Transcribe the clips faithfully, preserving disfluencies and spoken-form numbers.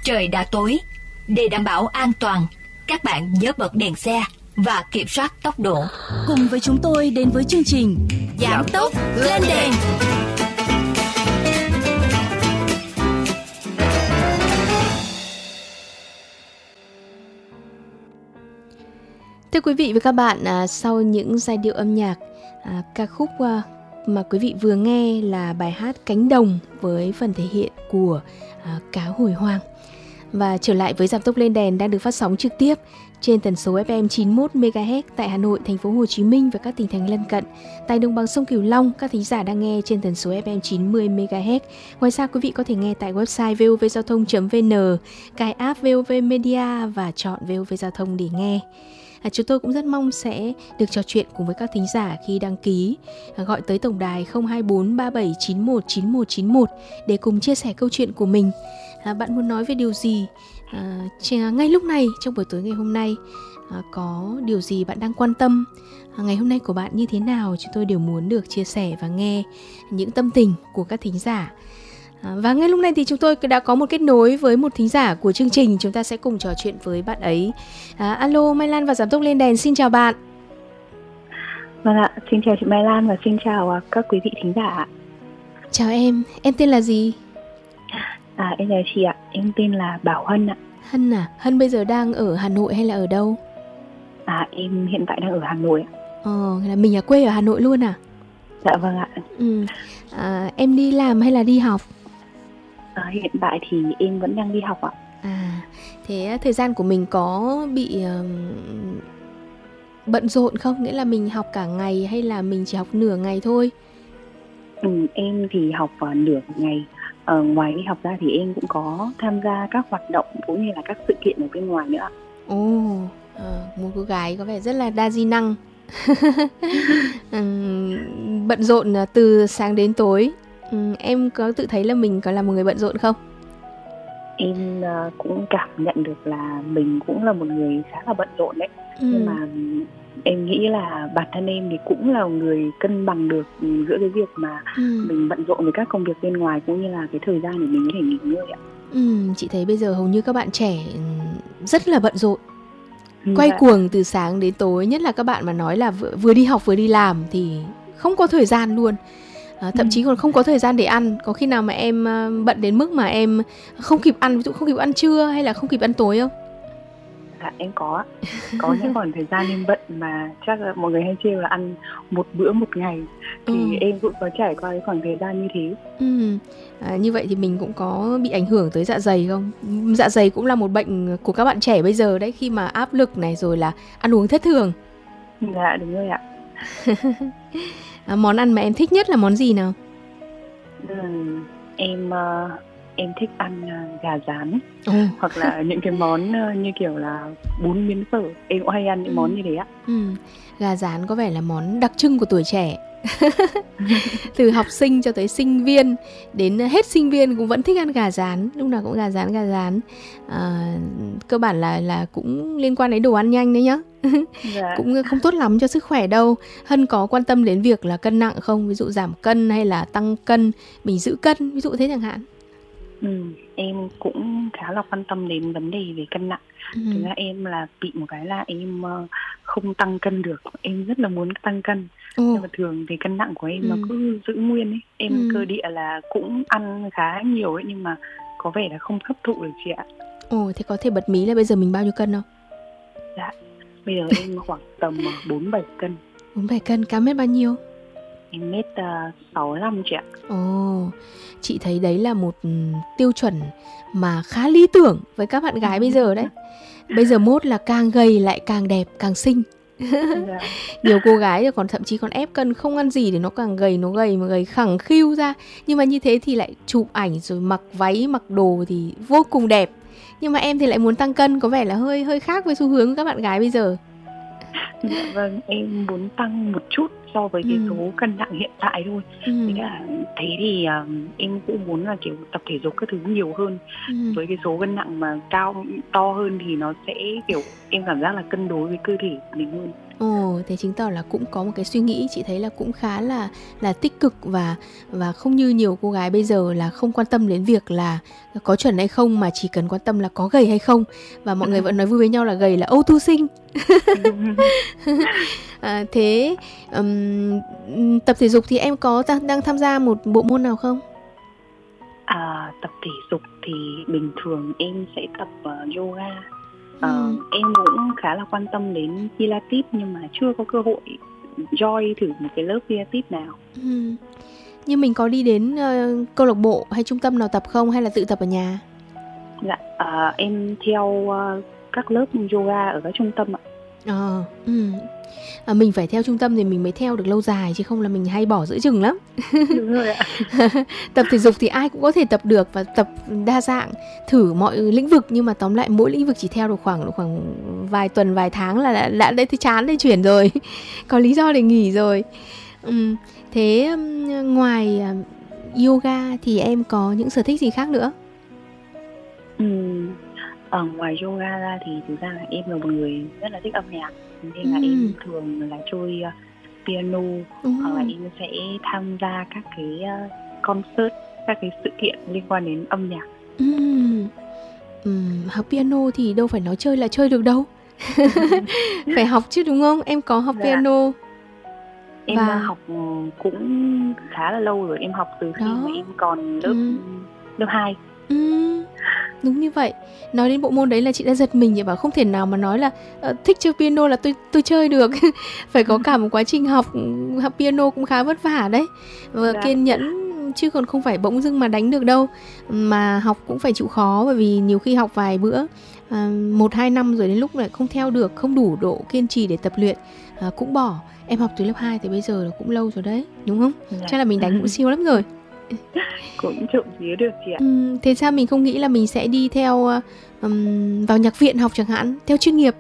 trời đã tối. Để đảm bảo an toàn, các bạn nhớ bật đèn xe và kiểm soát tốc độ. Cùng với chúng tôi đến với chương trình Giảm tốc lên đèn. Thưa quý vị và các bạn, à, sau những giai điệu âm nhạc, à, ca khúc à, mà quý vị vừa nghe là bài hát Cánh Đồng với phần thể hiện của à, Cá Hồi Hoang. Và trở lại với Giảm tốc lên đèn đang được phát sóng trực tiếp trên tần số ép em chín mươi mốt mê ga héc tại Hà Nội, thành phố Hồ Chí Minh và các tỉnh thành lân cận. Tại đồng bằng sông Cửu Long, các thính giả đang nghe trên tần số ép em chín mươi mê ga héc. Ngoài ra, quý vị có thể nghe tại website vê o vê giao thông chấm vê en, cài app vê o vê Media và chọn vê o vê Giao thông để nghe. À, chúng tôi cũng rất mong sẽ được trò chuyện cùng với các thính giả khi đăng ký, à, gọi tới tổng đài không hai bốn ba bảy chín một chín một chín một để cùng chia sẻ câu chuyện của mình. À, bạn muốn nói về điều gì à, ngay lúc này, trong buổi tối ngày hôm nay, à, có điều gì bạn đang quan tâm, à, ngày hôm nay của bạn như thế nào, chúng tôi đều muốn được chia sẻ và nghe những tâm tình của các thính giả. À, và ngay lúc này thì chúng tôi đã có một kết nối với một thính giả của chương trình, chúng ta sẽ cùng trò chuyện với bạn ấy. À, alo, Mai Lan và Giảm tốc lên đèn, xin chào bạn. Vâng ạ, xin chào chị Mai Lan và xin chào các quý vị thính giả. Chào em, em tên là gì? À, em chào chị ạ, em tên là Bảo Hân ạ. Hân à, Hân bây giờ đang ở Hà Nội hay là ở đâu? À, em hiện tại đang ở Hà Nội ạ. Ờ, là mình là quê ở Hà Nội luôn à? Dạ vâng ạ. Ừ. À, em đi làm hay là đi học? À, hiện tại thì em vẫn đang đi học ạ. À, thế thời gian của mình có bị uh, bận rộn không? Nghĩa là mình học cả ngày hay là mình chỉ học nửa ngày thôi? Ừ, em thì học uh, nửa ngày. Ờ, ngoài đi học ra thì em cũng có tham gia các hoạt động cũng như là các sự kiện ở bên ngoài nữa. Ồ, à, một cô gái có vẻ rất là đa di năng. uhm, bận rộn từ sáng đến tối. uhm, Em có tự thấy là mình có là một người bận rộn không? Em uh, cũng cảm nhận được là mình cũng là một người khá là bận rộn đấy. ừ. Nhưng mà em nghĩ là bản thân em thì cũng là người cân bằng được giữa cái việc mà ừ. mình bận rộn với các công việc bên ngoài cũng như là cái thời gian để mình có thể nghỉ ngơi ạ. ừ, Chị thấy bây giờ hầu như các bạn trẻ rất là bận rộn, quay dạ. cuồng từ sáng đến tối. Nhất là các bạn mà nói là vừa, vừa đi học vừa đi làm thì không có thời gian luôn. À, thậm ừ. chí còn không có thời gian để ăn. Có khi nào mà em bận đến mức mà em không kịp ăn, ví dụ không kịp ăn trưa hay là không kịp ăn tối không? Dạ em có. Có những khoảng thời gian em bận mà chắc là mọi người hay trêu là ăn một bữa một ngày. Thì ừ. em cũng có trải qua cái khoảng thời gian như thế. ừ. à, Như vậy thì mình cũng có bị ảnh hưởng tới dạ dày không? Dạ dày cũng là một bệnh của các bạn trẻ bây giờ đấy, khi mà áp lực này rồi là ăn uống thất thường. Dạ đúng rồi ạ. À, món ăn mà em thích nhất là món gì nào? Ừ, em uh, em thích ăn uh, gà rán. ừ. Hoặc là những cái món uh, như kiểu là bún miến phở. Em cũng hay ăn những ừ. món như thế ạ. ừ. Gà rán có vẻ là món đặc trưng của tuổi trẻ. Từ học sinh cho tới sinh viên, đến hết sinh viên cũng vẫn thích ăn gà rán, lúc nào cũng gà rán gà rán. À, cơ bản là là cũng liên quan đến đồ ăn nhanh đấy nhá. Dạ. Cũng không tốt lắm cho sức khỏe đâu. Hân có quan tâm đến việc là cân nặng không? Ví dụ giảm cân hay là tăng cân, mình giữ cân, ví dụ thế chẳng hạn. Ừ, em cũng khá là quan tâm đến vấn đề về cân nặng. ừ. Thực ra em là bị một cái là em uh, không tăng cân được. Em rất là muốn tăng cân. ừ. Nhưng mà thường thì cân nặng của em ừ. nó cứ giữ nguyên ấy. Em ừ. cơ địa là cũng ăn khá nhiều ấy, nhưng mà có vẻ là không hấp thụ được chị ạ. Ồ, thế có thể bật mí là bây giờ mình bao nhiêu cân không? Dạ, bây giờ em khoảng tầm bốn bảy cân. bốn bảy cân, cao mét bao nhiêu? Em mét uh, sáu lăm chị ạ. Ồ, chị thấy đấy là một tiêu chuẩn mà khá lý tưởng với các bạn gái bây giờ đấy. Bây giờ mốt là càng gầy lại càng đẹp, càng xinh. Dạ. Nhiều cô gái còn thậm chí còn ép cân không ăn gì để nó càng gầy, nó gầy mà gầy khẳng khiu ra. Nhưng mà như thế thì lại chụp ảnh rồi mặc váy, mặc đồ thì vô cùng đẹp. Nhưng mà em thì lại muốn tăng cân, có vẻ là hơi hơi khác với xu hướng của các bạn gái bây giờ. Dạ vâng, em muốn tăng một chút so với cái ừ. số cân nặng hiện tại thôi. ừ. Là, thế thì um, em cũng muốn là kiểu tập thể dục các thứ nhiều hơn. ừ. Với cái số cân nặng mà cao to hơn thì nó sẽ kiểu em cảm giác là cân đối với cơ thể của mình hơn. Ồ, thế chứng tỏ là cũng có một cái suy nghĩ, chị thấy là cũng khá là là tích cực, và và không như nhiều cô gái bây giờ là không quan tâm đến việc là có chuẩn hay không, mà chỉ cần quan tâm là có gầy hay không. Và mọi người vẫn nói vui với nhau là gầy là ô thu sinh. À, thế um, tập thể dục thì em có đang, đang tham gia một bộ môn nào không? À, tập thể dục thì bình thường em sẽ tập uh, yoga. Uh, Ừ. em cũng khá là quan tâm đến Pilates nhưng mà chưa có cơ hội join thử một cái lớp Pilates nào. Ừ. Nhưng mình có đi đến uh, câu lạc bộ hay trung tâm nào tập không, hay là tự tập ở nhà? Dạ, uh, em theo uh, các lớp yoga ở các trung tâm ạ. Ờ, ừ. À, mình phải theo trung tâm thì mình mới theo được lâu dài, chứ không là mình hay bỏ giữa chừng lắm. Đúng rồi ạ. Tập thể dục thì ai cũng có thể tập được, và tập đa dạng, thử mọi lĩnh vực, nhưng mà tóm lại mỗi lĩnh vực chỉ theo được khoảng khoảng vài tuần, vài tháng là đã, đã thấy chán để chuyển rồi. Có lý do để nghỉ rồi. Ừ. Thế um, ngoài uh, yoga thì em có những sở thích gì khác nữa? Ừ. Ở ngoài yoga ra thì thực ra là em là một người rất là thích âm nhạc, nên là Ừ. em thường là chơi uh, piano, Ừ. hoặc là em sẽ tham gia các cái uh, concert, các cái sự kiện liên quan đến âm nhạc. Ừ. Ừ. Học piano thì đâu phải nói chơi là chơi được đâu. Phải học chứ, đúng không? Em có học Dạ. piano. Em Và... uh, học cũng khá là lâu rồi, em học từ khi Đó. mà em còn lớp Ừ. lớp hai. Ừ, đúng như vậy. Nói đến bộ môn đấy là chị đã giật mình, chị bảo không thể nào mà nói là uh, thích chơi piano là tôi tôi chơi được. Phải có cả một quá trình học. Học piano cũng khá vất vả đấy, và Dạ. kiên nhẫn, chứ còn không phải bỗng dưng mà đánh được đâu. Mà học cũng phải chịu khó, bởi vì nhiều khi học vài bữa, uh, một hai năm rồi đến lúc lại không theo được, không đủ độ kiên trì để tập luyện, uh, cũng bỏ. Em học từ lớp hai thì bây giờ là cũng lâu rồi đấy, đúng không? Dạ. Chắc là mình đánh cũng siêu lắm rồi. Cũng trộm vía được chị ạ. Ừ, thế sao mình không nghĩ là mình sẽ đi theo um, vào nhạc viện học chẳng hạn, theo chuyên nghiệp?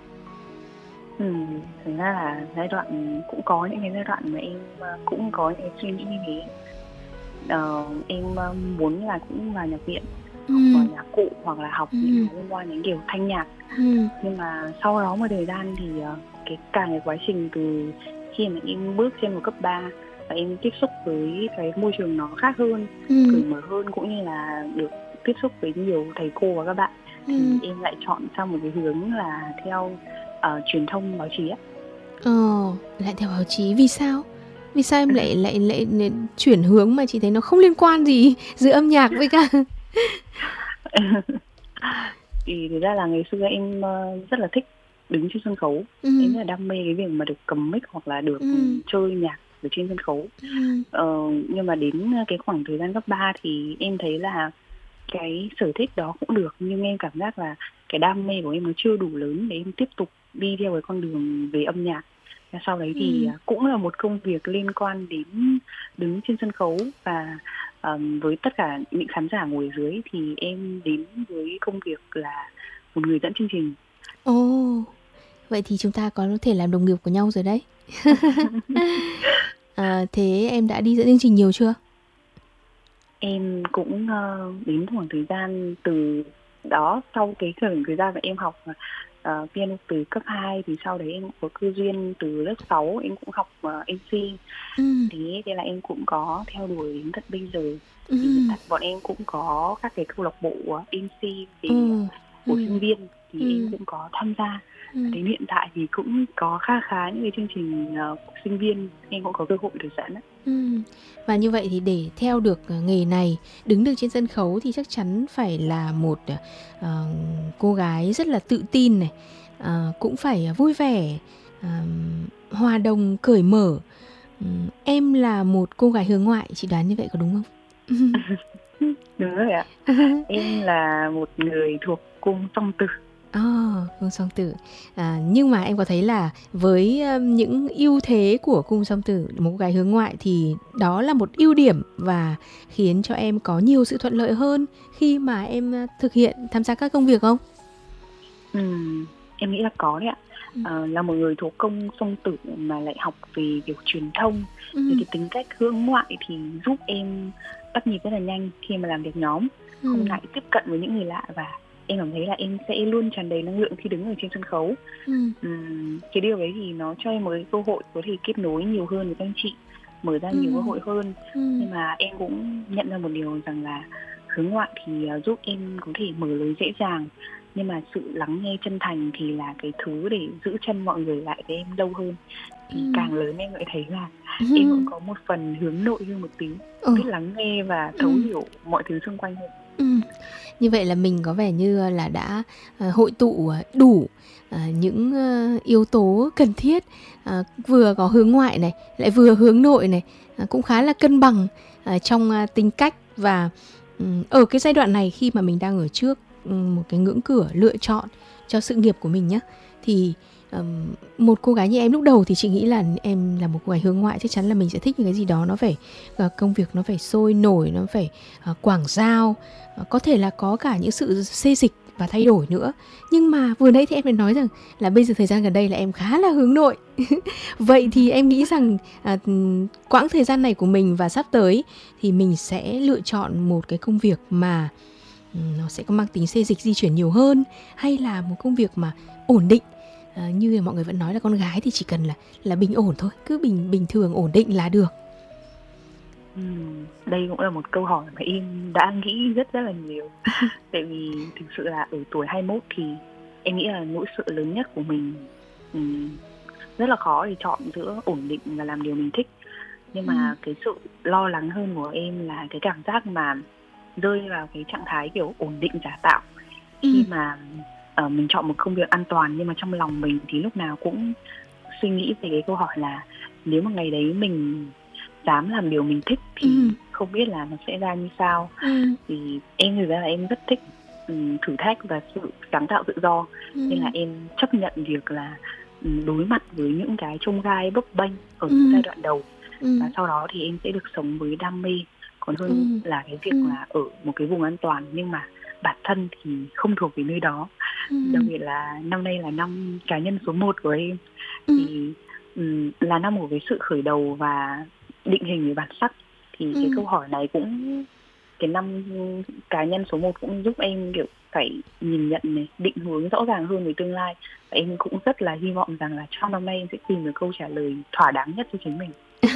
Ừ, thực ra là giai đoạn cũng có những cái giai đoạn mà em uh, cũng có những cái suy nghĩ như thế. Uh, em uh, muốn là cũng vào nhạc viện, Ừ. học vào nhạc cụ, hoặc là học Ừ. những cái liên quan đến kiểu thanh nhạc. Ừ. Nhưng mà sau đó một thời gian thì uh, cái cả cái quá trình từ khi mà em bước trên một cấp ba và em tiếp xúc với cái môi trường nó khác hơn, Ừ. cởi mở hơn, cũng như là được tiếp xúc với nhiều thầy cô và các bạn, Ừ. thì em lại chọn sang một cái hướng là theo uh, truyền thông báo chí á. Ờ, lại theo báo chí, vì sao? Vì sao em lại, lại lại lại chuyển hướng mà chị thấy nó không liên quan gì giữa âm nhạc với cả... Thì thực ra là ngày xưa em uh, rất là thích đứng trên sân khấu. Ừ. Em rất là đam mê cái việc mà được cầm mic hoặc là được Ừ. chơi nhạc ở trên sân khấu. Ừ. Ờ, nhưng mà đến cái khoảng thời gian cấp ba thì em thấy là cái sở thích đó cũng được, nhưng em cảm giác là cái đam mê của em nó chưa đủ lớn để em tiếp tục đi theo cái con đường về âm nhạc. Và sau đấy thì Ừ. cũng là một công việc liên quan đến đứng trên sân khấu, và um, với tất cả những khán giả ngồi dưới thì em đến với công việc là một người dẫn chương trình. Ồ, vậy thì chúng ta có thể làm đồng nghiệp của nhau rồi đấy. À, thế em đã đi dẫn chương trình nhiều chưa? Em cũng uh, đến khoảng thời gian từ đó, sau cái khoảng thời gian mà em học uh, piano từ cấp hai, thì sau đấy em cũng có cơ duyên từ lớp sáu em cũng học uh, em xê. Ừ. Thế thế là em cũng có theo đuổi đến tận bây giờ. Ừ. Thì bọn em cũng có các cái câu lạc bộ uh, em xê về Ừ. của Ừ. sinh viên, thì Ừ. em cũng có tham gia. Ừ. Đến hiện tại thì cũng có khá khá những cái chương trình uh, sinh viên em cũng có cơ hội được dẫn. Ừ. Và như vậy thì để theo được nghề này, đứng được trên sân khấu thì chắc chắn phải là một uh, cô gái rất là tự tin này, uh, cũng phải vui vẻ, uh, hòa đồng, cởi mở. Um, em là một cô gái hướng ngoại, chị đoán như vậy có đúng không? Đúng rồi ạ. Em là một người thuộc cung song tử. À, cung song tử. À, nhưng mà em có thấy là với um, những ưu thế của cung song tử, một cô gái hướng ngoại, thì đó là một ưu điểm và khiến cho em có nhiều sự thuận lợi hơn khi mà em uh, thực hiện tham gia các công việc không? Ừ, em nghĩ là có đấy ạ. Ừ. À, là một người thuộc cung song tử mà lại học về kiểu truyền thông, Ừ. thì cái tính cách hướng ngoại thì giúp em bắt nhịp rất là nhanh khi mà làm việc nhóm, Ừ. không ngại tiếp cận với những người lạ và em cảm thấy là em sẽ luôn tràn đầy năng lượng khi đứng ở trên sân khấu. Ừ. Ừm, cái điều đấy thì nó cho em một cái cơ hội có thể kết nối nhiều hơn với các anh chị, mở ra nhiều Ừ. cơ hội hơn. Ừ. Nhưng mà em cũng nhận ra một điều rằng là hướng ngoại thì uh, giúp em có thể mở lối dễ dàng, nhưng mà sự lắng nghe chân thành thì là cái thứ để giữ chân mọi người lại với em lâu hơn. Thì Ừ. càng lớn em lại thấy là Ừ. em cũng có một phần hướng nội hơn một tí, Ừ. biết lắng nghe và thấu Ừ. hiểu mọi thứ xung quanh hơn. Ừ. Như vậy là mình có vẻ như là đã uh, hội tụ uh, đủ uh, những uh, yếu tố cần thiết, uh, vừa có hướng ngoại này, lại vừa hướng nội này, uh, cũng khá là cân bằng uh, trong uh, tính cách. Và um, ở cái giai đoạn này khi mà mình đang ở trước um, một cái ngưỡng cửa lựa chọn cho sự nghiệp của mình nhé, thì um, một cô gái như em lúc đầu thì chị nghĩ là em là một cô gái hướng ngoại, chắc chắn là mình sẽ thích những cái gì đó nó phải uh, công việc nó phải sôi nổi, nó phải uh, quảng giao, uh, có thể là có cả những sự xê dịch và thay đổi nữa. Nhưng mà vừa nãy thì em đã nói rằng là bây giờ thời gian gần đây là em khá là hướng nội. Vậy thì em nghĩ rằng à, quãng thời gian này của mình và sắp tới thì mình sẽ lựa chọn một cái công việc mà um, nó sẽ có mang tính xê dịch, di chuyển nhiều hơn, hay là một công việc mà ổn định, à, như mọi người vẫn nói là con gái thì chỉ cần là là bình ổn thôi, cứ bình bình thường ổn định là được. Uhm, đây cũng là một câu hỏi mà em đã nghĩ rất rất là nhiều. Tại vì thực sự là ở tuổi hai mươi mốt thì em nghĩ là nỗi sợ lớn nhất của mình, um, rất là khó để chọn giữa ổn định và làm điều mình thích. Nhưng mà ừ. cái sự lo lắng hơn của em là cái cảm giác mà rơi vào cái trạng thái kiểu ổn định giả tạo. Khi ừ. mà uh, mình chọn một công việc an toàn, nhưng mà trong lòng mình thì lúc nào cũng suy nghĩ về cái câu hỏi là nếu mà ngày đấy mình dám làm điều mình thích thì ừ. không biết là nó sẽ ra như sao. ừ. Thì em thực ra là em rất thích um, thử thách và sự sáng tạo tự do. ừ. Nên là em chấp nhận việc là um, đối mặt với những cái chông gai bấp bênh ở ừ. giai đoạn đầu. ừ. Và sau đó thì em sẽ được sống với đam mê, còn hơn ừ. là cái việc ừ. là ở một cái vùng an toàn nhưng mà bản thân thì không thuộc về nơi đó. ừ. Đặc biệt là năm nay là năm cá nhân số một của em. ừ. Thì um, là năm của cái sự khởi đầu và định hình về bản sắc. Thì ừ. cái câu hỏi này cũng, cái năm cá nhân số một cũng giúp em kiểu phải nhìn nhận này, định hướng rõ ràng hơn về tương lai. Và em cũng rất là hy vọng rằng là trong năm nay em sẽ tìm được câu trả lời thỏa đáng nhất cho chính mình.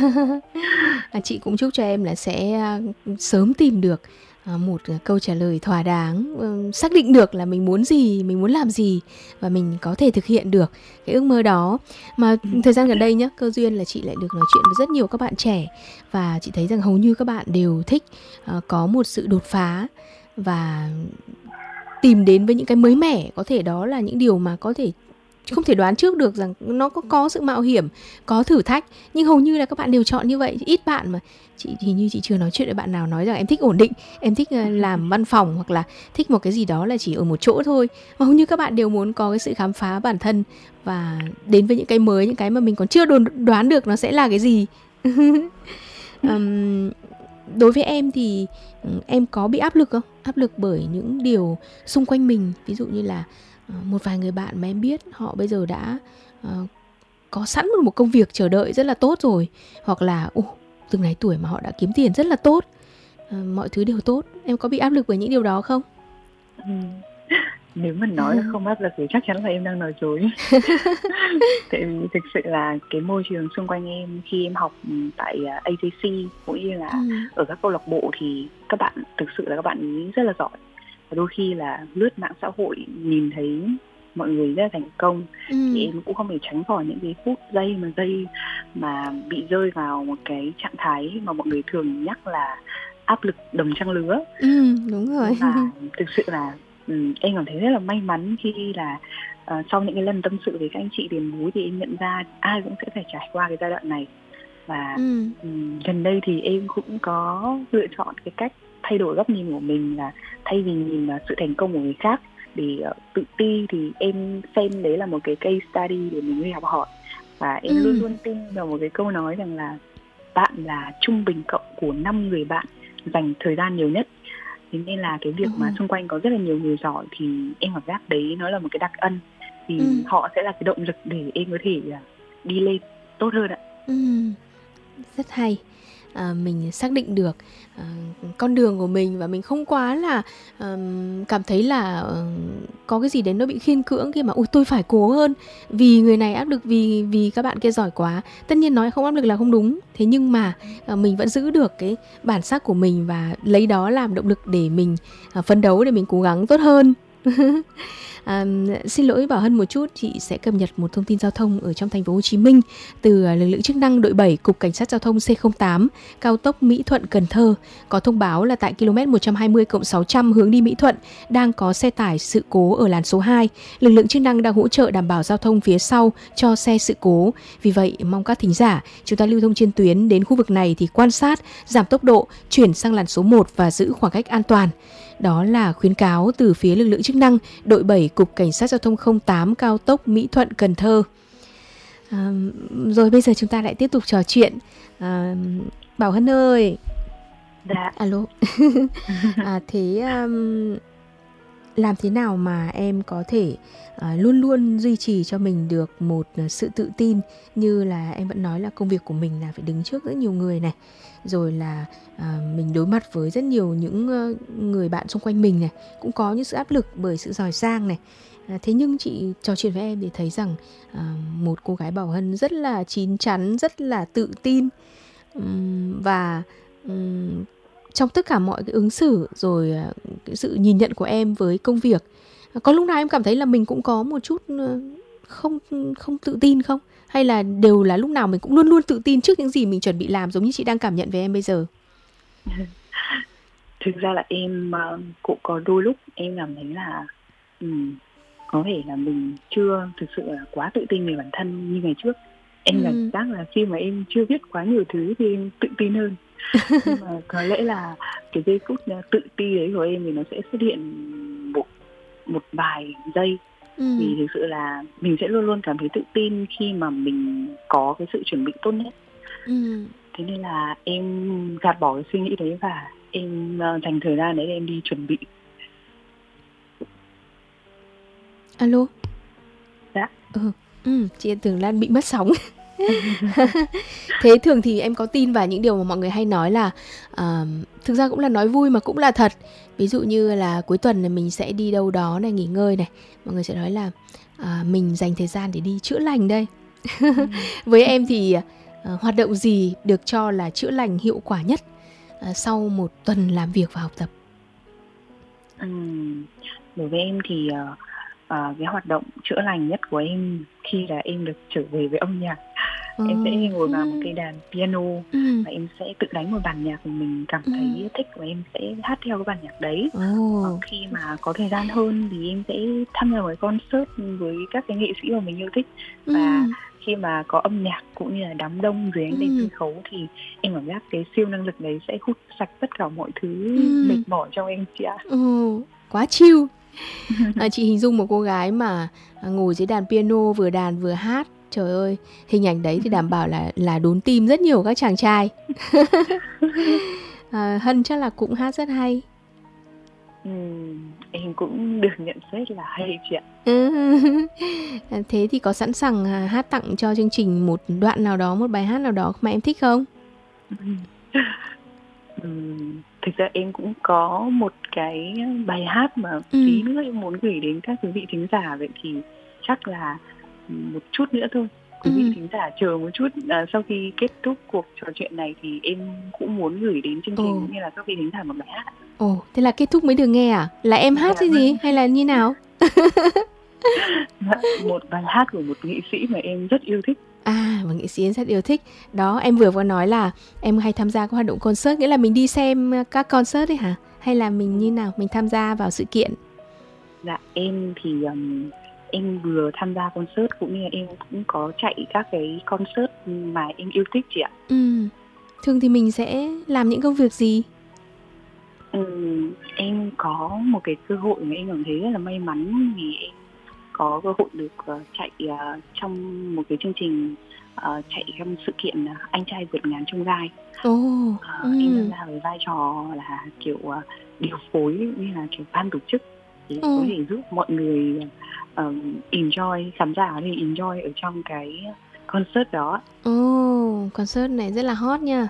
À, chị cũng chúc cho em là sẽ sớm tìm được một câu trả lời thỏa đáng, xác định được là mình muốn gì, mình muốn làm gì và mình có thể thực hiện được cái ước mơ đó. Mà thời gian gần đây nhá, cơ duyên là chị lại được nói chuyện với rất nhiều các bạn trẻ, và chị thấy rằng hầu như các bạn đều thích uh, có một sự đột phá và tìm đến với những cái mới mẻ. Có thể đó là những điều mà có thể không thể đoán trước được rằng nó có, có sự mạo hiểm, có thử thách, nhưng hầu như là các bạn đều chọn như vậy. Ít bạn mà chị thì như chị chưa nói chuyện với bạn nào nói rằng em thích ổn định, em thích làm văn phòng hoặc là thích một cái gì đó là chỉ ở một chỗ thôi. Mà hầu như các bạn đều muốn có cái sự khám phá bản thân và đến với những cái mới, những cái mà mình còn chưa đoán được nó sẽ là cái gì. um, đối với em thì em có bị áp lực không? Áp lực bởi những điều xung quanh mình, ví dụ như là một vài người bạn mà em biết họ bây giờ đã uh, có sẵn một, một công việc chờ đợi rất là tốt rồi, hoặc là uh, từng này tuổi mà họ đã kiếm tiền rất là tốt, uh, mọi thứ đều tốt. Em có bị áp lực bởi những điều đó không? Ừ. Nếu mà nói là không áp lực thì chắc chắn là em đang nói dối. Tại vì thực sự là cái môi trường xung quanh em khi em học tại a giê xê cũng như là ừ. ở các câu lạc bộ thì các bạn thực sự là các bạn ấy rất là giỏi. Và đôi khi là lướt mạng xã hội nhìn thấy mọi người rất là thành công, ừ. thì em cũng không thể tránh khỏi những cái phút giây mà giây mà bị rơi vào một cái trạng thái mà mọi người thường nhắc là áp lực đồng trang lứa. Ừ, đúng rồi. Và thực sự là um, em cảm thấy rất là may mắn khi là uh, sau những cái lần tâm sự với các anh chị tiền bối thì em nhận ra ai cũng sẽ phải trải qua cái giai đoạn này. Và ừ. um, gần đây thì em cũng có lựa chọn cái cách thay đổi góc nhìn của mình, là thay vì nhìn vào sự thành công của người khác để uh, tự ti thì em xem đấy là một cái case study để mình đi học hỏi. Và em ừ. luôn luôn tin vào một cái câu nói rằng là bạn là trung bình cộng của năm người bạn dành thời gian nhiều nhất. Thế nên là cái việc ừ. mà xung quanh có rất là nhiều người giỏi thì em cảm giác đấy nó là một cái đặc ân. Thì ừ. họ sẽ là cái động lực để em có thể uh, đi lên tốt hơn ạ. Ừ. Rất hay. à, mình xác định được à, con đường của mình, và mình không quá là à, cảm thấy là à, có cái gì đấy nó bị khiên cưỡng khi mà ui tôi phải cố hơn vì người này áp lực, vì vì các bạn kia giỏi quá. Tất nhiên nói không áp lực là không đúng, thế nhưng mà à, mình vẫn giữ được cái bản sắc của mình và lấy đó làm động lực để mình à, phấn đấu, để mình cố gắng tốt hơn. À, xin lỗi Bảo Hân một chút, chị sẽ cập nhật một thông tin giao thông ở trong thành phố Hồ Chí Minh từ lực lượng chức năng đội bảy Cục Cảnh sát Giao thông C không tám cao tốc Mỹ Thuận Cần Thơ có thông báo là tại km một trăm hai mươi cộng sáu trăm hướng đi Mỹ Thuận đang có xe tải sự cố ở làn số hai. Lực lượng chức năng đang hỗ trợ đảm bảo giao thông phía sau cho xe sự cố. Vì vậy mong các thính giả chúng ta lưu thông trên tuyến đến khu vực này thì quan sát, giảm tốc độ, chuyển sang làn số một và giữ khoảng cách an toàn. Đó là khuyến cáo từ phía lực lượng chức năng đội bảy Cục Cảnh sát Giao thông không tám cao tốc Mỹ Thuận Cần Thơ. À, rồi bây giờ chúng ta lại tiếp tục trò chuyện. à, Bảo Hân ơi. Dạ. Alo. à, Thế um, làm thế nào mà em có thể à, luôn luôn duy trì cho mình được một sự tự tin, như là em vẫn nói là công việc của mình là phải đứng trước rất nhiều người này, rồi là à, mình đối mặt với rất nhiều những uh, người bạn xung quanh mình này, cũng có những sự áp lực bởi sự giỏi giang này. à, Thế nhưng chị trò chuyện với em thì thấy rằng à, một cô gái Bảo Hân rất là chín chắn, rất là tự tin, um, và um, trong tất cả mọi cái ứng xử, rồi uh, cái sự nhìn nhận của em với công việc, uh, có lúc nào em cảm thấy là mình cũng có một chút uh, không không tự tin không? Hay là đều là lúc nào mình cũng luôn luôn tự tin trước những gì mình chuẩn bị làm, giống như chị đang cảm nhận về em bây giờ? Thực ra là em uh, cũng có đôi lúc em cảm thấy là um, có thể là mình chưa thực sự là quá tự tin về bản thân như ngày trước. Em ừ. cảm giác là khi mà em chưa biết quá nhiều thứ thì em tự tin hơn. Nhưng mà có lẽ là cái giây phút tự ti đấy của em thì nó sẽ xuất hiện một, một vài giây. Ừ. Vì thực sự là mình sẽ luôn luôn cảm thấy tự tin khi mà mình có cái sự chuẩn bị tốt nhất. Ừ. Thế nên là em gạt bỏ cái suy nghĩ đấy và em uh, dành thời gian đấy để em đi chuẩn bị. Alo. Dạ. Ừ, ừ chị tưởng Lan bị mất sóng. Thế thường thì em có tin vào những điều mà mọi người hay nói là uh, thực ra cũng là nói vui mà cũng là thật. Ví dụ như là cuối tuần này mình sẽ đi đâu đó này, nghỉ ngơi này, mọi người sẽ nói là uh, mình dành thời gian để đi chữa lành đây. Ừ. Với em thì uh, hoạt động gì được cho là chữa lành hiệu quả nhất uh, sau một tuần làm việc và học tập? Ừ. Đối với em thì uh, uh, cái hoạt động chữa lành nhất của em khi là em được trở về với âm nhạc. Ừ. Em sẽ ngồi vào một cây đàn piano. Ừ. Và em sẽ tự đánh một bản nhạc mà mình cảm thấy ừ. thích, và em sẽ hát theo cái bản nhạc đấy. Ừ. Khi mà có thời gian hơn thì em sẽ tham gia một concert với các cái nghệ sĩ mà mình yêu thích. Ừ. Và khi mà có âm nhạc cũng như là đám đông dưới ánh đèn sân khấu thì em cảm giác cái siêu năng lực đấy sẽ hút sạch tất cả mọi thứ ừ. mệt mỏi trong em chị ạ. Ừ. Quá chill. À, chị hình dung một cô gái mà ngồi dưới đàn piano vừa đàn vừa hát. Trời ơi, hình ảnh đấy thì đảm bảo là là đốn tim rất nhiều các chàng trai. à, Hân chắc là cũng hát rất hay. Ừ, em cũng được nhận xét là hay chị ạ. Thế thì có sẵn sàng hát tặng cho chương trình một đoạn nào đó, một bài hát nào đó mà em thích không? Ừ, thực ra em cũng có một cái bài hát mà ừ. tí nữa em muốn gửi đến các quý vị thính giả. Vậy thì chắc là một chút nữa thôi, quý vị ừ. thính giả chờ một chút. À, sau khi kết thúc cuộc trò chuyện này thì em cũng muốn gửi đến chương trình cũng như là các vị thính giả một bài hát. Ồ, thế là kết thúc mới được nghe à? Là em hát cái gì hay là như nào? Một bài hát của một nghệ sĩ mà em rất yêu thích. À, một nghệ sĩ em rất yêu thích. Đó, em vừa có nói là em hay tham gia các hoạt động concert, nghĩa là mình đi xem các concert ấy hả? Hay là mình như nào? Mình tham gia vào sự kiện? Dạ, em thì um, em vừa tham gia concert cũng như là em cũng có chạy các cái concert mà em yêu thích chị ạ. Ừ. Thường thì mình sẽ làm những công việc gì? Ừ, em có một cái cơ hội mà em cảm thấy rất là may mắn vì em có cơ hội được uh, chạy uh, trong một cái chương trình uh, chạy trong sự kiện uh, Anh trai vượt ngàn chông gai. Oh, uh, ừ. Em tham gia với vai trò là kiểu uh, điều phối như là kiểu ban tổ chức để ừ. có thể giúp mọi người uh, enjoy, khán giả thì enjoy ở trong cái concert đó. Oh. oh, concert này rất là hot nha.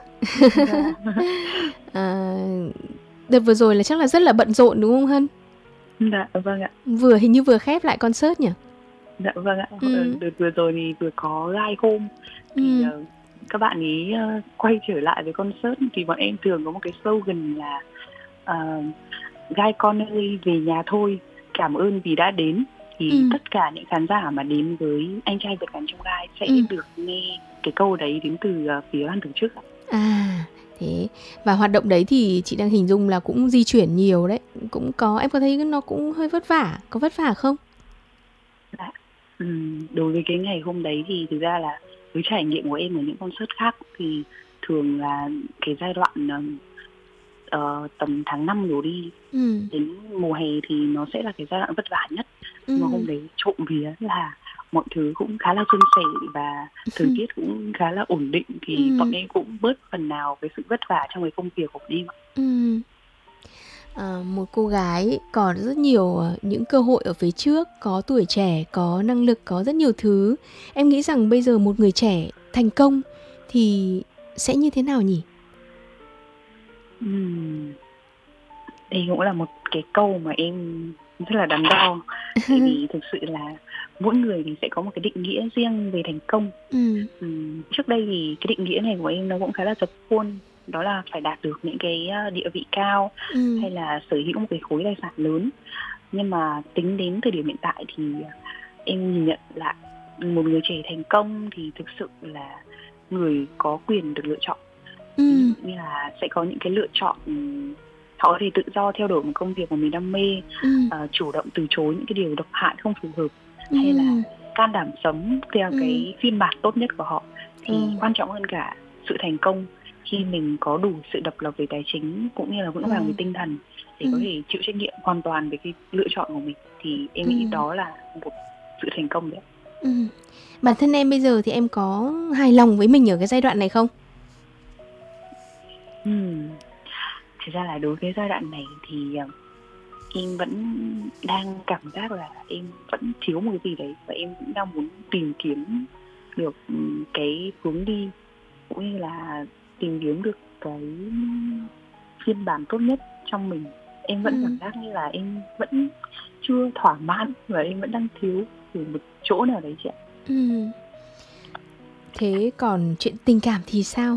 à, đợt vừa rồi là chắc là rất là bận rộn đúng không Hân? Dạ vâng ạ. Vừa hình như vừa khép lại concert nhỉ? Dạ vâng ạ. Ừ. Đợt vừa rồi thì vừa có live hôm thì ừ. uh, các bạn ấy uh, quay trở lại với concert, thì bọn em thường có một cái slogan là uh, gai con ơi về nhà thôi, cảm ơn vì đã đến. Thì ừ. tất cả những khán giả mà đến với Anh Trai Vượt Ngàn Chông Gai sẽ ừ. được nghe cái câu đấy đến từ uh, phía ban tổ chức. À thế, và hoạt động đấy thì chị đang hình dung là cũng di chuyển nhiều đấy, cũng có, em có thấy nó cũng hơi vất vả, có vất vả không? Dạ. Ừ, đối với cái ngày hôm đấy thì thực ra là với trải nghiệm của em ở những concert khác thì thường là cái giai đoạn uh, tầm tháng năm đổ đi ừ. đến mùa hè thì nó sẽ là cái giai đoạn vất vả nhất. Ừ. Mà hôm đấy trộm vía là mọi thứ cũng khá là suôn sẻ và thời ừ. tiết cũng khá là ổn định, thì ừ. bọn em cũng bớt phần nào cái sự vất vả trong cái công việc của em. Ừ. À, một cô gái còn rất nhiều những cơ hội ở phía trước, có tuổi trẻ, có năng lực, có rất nhiều thứ. Em nghĩ rằng bây giờ một người trẻ thành công thì sẽ như thế nào nhỉ? Uhm. Đây cũng là một cái câu mà em rất là đắn đo. Bởi vì thực sự là mỗi người thì sẽ có một cái định nghĩa riêng về thành công. Ừ. Uhm. Trước đây thì cái định nghĩa này của em nó cũng khá là dập khuôn. Đó là phải đạt được những cái địa vị cao ừ. hay là sở hữu một cái khối tài sản lớn. Nhưng mà tính đến thời điểm hiện tại thì em nhìn nhận lại một người trẻ thành công thì thực sự là người có quyền được lựa chọn. Ừ. Như là sẽ có những cái lựa chọn, họ có thể tự do theo đuổi một công việc mà mình đam mê, ừ. uh, chủ động từ chối những cái điều độc hại không phù hợp, ừ. hay là can đảm sống theo ừ. cái phiên bản tốt nhất của họ. Thì ừ. quan trọng hơn cả sự thành công khi mình có đủ sự độc lập về tài chính cũng như là vững vàng ừ. về tinh thần để ừ. có thể chịu trách nhiệm hoàn toàn về cái lựa chọn của mình, thì em ừ. nghĩ đó là một sự thành công đấy. Ừ. Bản thân em bây giờ thì em có hài lòng với mình ở cái giai đoạn này không? Ừ. Thực ra là đối với giai đoạn này thì uh, em vẫn đang cảm giác là em vẫn thiếu một cái gì đấy, và em cũng đang muốn tìm kiếm được um, cái hướng đi cũng như là tìm kiếm được cái phiên bản tốt nhất trong mình. Em vẫn ừ. cảm giác như là em vẫn chưa thỏa mãn và em vẫn đang thiếu ở một chỗ nào đấy chị ạ. Ừ. Thế còn chuyện tình cảm thì sao?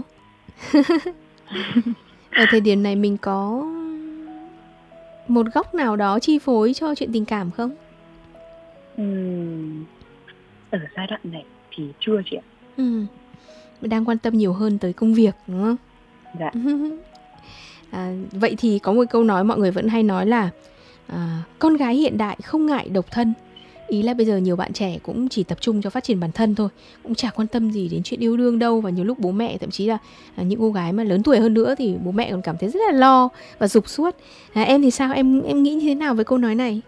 Ở thời điểm này mình có một góc nào đó chi phối cho chuyện tình cảm không? Ừ. Ở giai đoạn này thì chưa chị ạ. Ừ. Đang quan tâm nhiều hơn tới công việc đúng không? Dạ. À, vậy thì có một câu nói mọi người vẫn hay nói là à, con gái hiện đại không ngại độc thân. Ý là bây giờ nhiều bạn trẻ cũng chỉ tập trung cho phát triển bản thân thôi, cũng chả quan tâm gì đến chuyện yêu đương đâu. Và nhiều lúc bố mẹ, thậm chí là à, những cô gái mà lớn tuổi hơn nữa thì bố mẹ còn cảm thấy rất là lo và giục suốt. à, Em thì sao? Em em nghĩ như thế nào với câu nói này?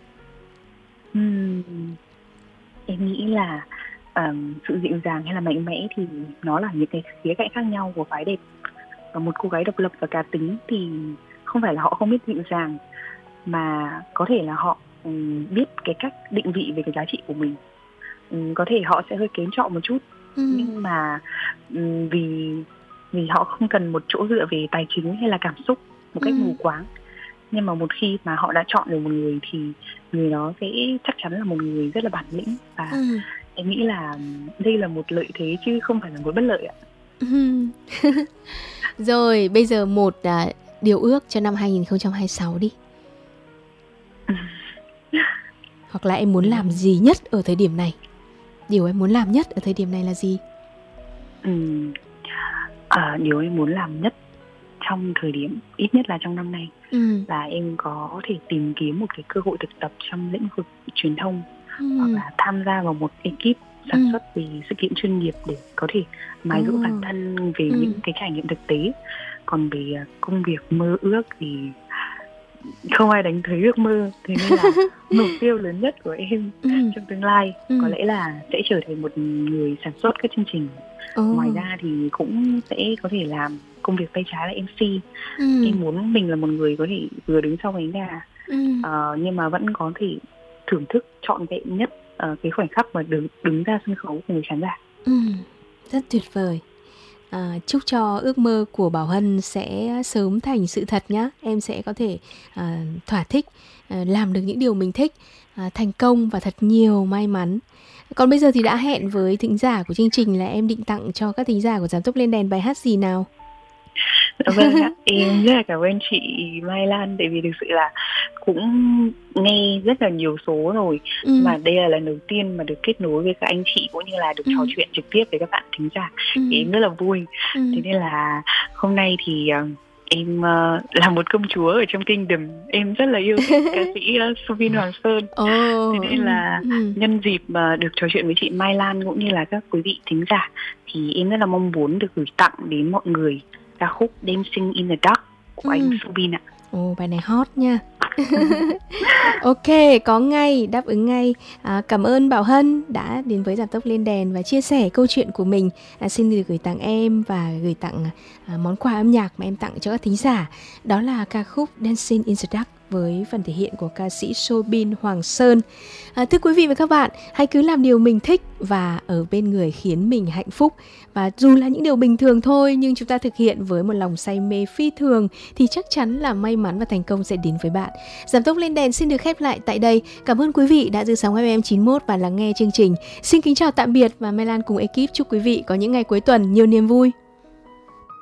Uhm, em nghĩ là um, sự dịu dàng hay là mạnh mẽ thì nó là những cái khía cạnh khác nhau của phái đẹp. Và một cô gái độc lập và cá tính thì không phải là họ không biết dịu dàng, mà có thể là họ um, biết cái cách định vị về cái giá trị của mình. Um, có thể họ sẽ hơi kén chọn một chút, ừ. nhưng mà um, vì vì họ không cần một chỗ dựa về tài chính hay là cảm xúc một cách ừ. mù quáng. Nhưng mà một khi mà họ đã chọn được một người thì người đó sẽ chắc chắn là một người rất là bản lĩnh. Và ừ. em nghĩ là đây là một lợi thế chứ không phải là một bất lợi ạ. Ừ. Rồi, bây giờ một à, điều ước cho năm hai không hai sáu đi. Hoặc là em muốn làm gì nhất ở thời điểm này? Điều em muốn làm nhất ở thời điểm này là gì? Ừ. À, điều em muốn làm nhất trong thời điểm, ít nhất là trong năm nay, ừ. là em có thể tìm kiếm một cái cơ hội thực tập trong lĩnh vực truyền thông, ừ. hoặc là tham gia vào một ekip sản ừ. xuất về sự kiện chuyên nghiệp để có thể mài dũa ừ. bản thân về ừ. những cái trải nghiệm thực tế. Còn về công việc mơ ước thì không ai đánh thuế ước mơ, thế nên là mục tiêu lớn nhất của em ừ. trong tương lai ừ. có lẽ là sẽ trở thành một người sản xuất các chương trình. ừ. Ngoài ra thì cũng sẽ có thể làm công việc tay trái là em xê. ừ. Em muốn mình là một người có thể vừa đứng sau máy nhà, ừ. uh, nhưng mà vẫn có thể thưởng thức trọn vẹn nhất uh, cái khoảnh khắc mà đứng, đứng ra sân khấu của người khán giả. ừ. Rất tuyệt vời. À, chúc cho ước mơ của Bảo Hân sẽ sớm thành sự thật nhé. Em sẽ có thể à, thỏa thích, à, làm được những điều mình thích, à, thành công và thật nhiều may mắn. Còn bây giờ thì đã hẹn với thính giả của chương trình là em định tặng cho các thính giả của Giảm Tốc Lên Đèn bài hát gì nào? Vâng ạ, em rất là cảm ơn chị Mai Lan, tại vì thực sự là cũng nghe rất là nhiều số rồi, ừ. mà đây là lần đầu tiên mà được kết nối với các anh chị cũng như là được ừ. trò chuyện trực tiếp với các bạn thính giả, ừ. thì em rất là vui. ừ. Thế nên là hôm nay thì uh, em uh, là một công chúa ở trong Kingdom, em rất là yêu thích ca sĩ uh, Soobin Hoàng Sơn. oh. Thế nên là ừ. nhân dịp mà uh, được trò chuyện với chị Mai Lan cũng như là các quý vị thính giả, thì em rất là mong muốn được gửi tặng đến mọi người ca khúc Dancing in the Dark của ừ. anh Soobin ạ. Ồ, bài này hot nha. Ok, có ngay, đáp ứng ngay. à, Cảm ơn Bảo Hân đã đến với Giảm Tốc Lên Đèn và chia sẻ câu chuyện của mình. à, Xin được gửi tặng em và gửi tặng à, món quà âm nhạc mà em tặng cho các thính giả. Đó là ca khúc Dancing in the Dark với phần thể hiện của ca sĩ Soobin Hoàng Sơn. à, Thưa quý vị và các bạn, hãy cứ làm điều mình thích và ở bên người khiến mình hạnh phúc. Và dù là những điều bình thường thôi, nhưng chúng ta thực hiện với một lòng say mê phi thường thì chắc chắn là may mắn và thành công sẽ đến với bạn. Giảm Tốc Lên Đèn xin được khép lại tại đây. Cảm ơn quý vị đã giữ sóng ép em chín mốt và lắng nghe chương trình. Xin kính chào tạm biệt và Mai Lan cùng ekip chúc quý vị có những ngày cuối tuần nhiều niềm vui.